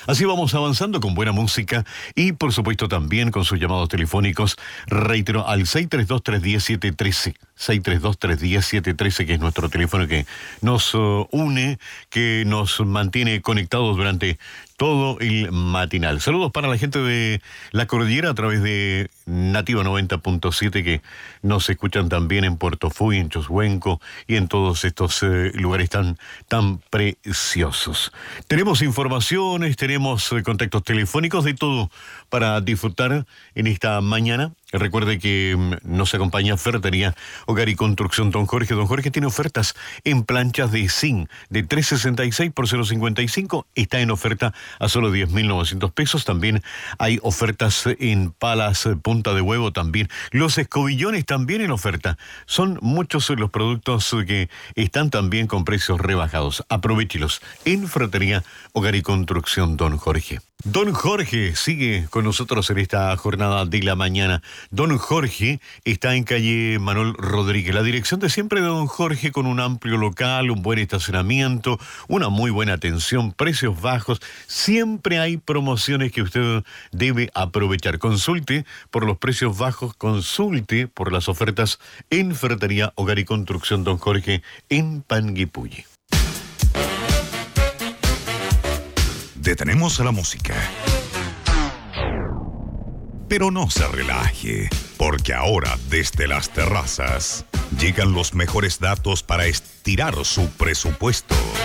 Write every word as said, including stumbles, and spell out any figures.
Así vamos avanzando con buena música y por supuesto también con sus llamados telefónicos. Reitero, al seis tres dos, tres uno cero, siete uno tres, seis tres dos, tres uno cero, siete uno tres, que es nuestro teléfono que nos uh, une, que nos mantiene conectados durante todo el matinal. Saludos para la gente de La Cordillera a través de Nativa noventa punto siete, que nos escuchan también en Puerto Fuy, en Choshuenco y en todos estos eh, lugares tan, tan preciosos. Tenemos informaciones, tenemos eh, contactos telefónicos, de todo para disfrutar en esta mañana. Recuerde que mm, nos acompaña Ferretería Hogar y Construcción Don Jorge. Don Jorge tiene ofertas en planchas de zinc de trescientos sesenta y seis por cero cincuenta y cinco. Está en oferta a solo diez mil novecientos pesos. También hay ofertas en palas punta de huevo también. Los escobillones también en oferta. Son muchos los productos que están también con precios rebajados. Aprovéchelos en Ferretería Hogar y Construcción Don Jorge. Don Jorge sigue con nosotros en esta jornada de la mañana. Don Jorge está en calle Manuel Rodríguez. La dirección de siempre de Don Jorge, con un amplio local, un buen estacionamiento, una muy buena atención, precios bajos. Siempre hay promociones que usted debe aprovechar. Consulte por los precios bajos, consulte por las ofertas en Ferretería Hogar y Construcción Don Jorge en Panguipulli. Detenemos la música. Pero no se relaje, porque ahora desde las terrazas llegan los mejores datos para estirar su presupuesto.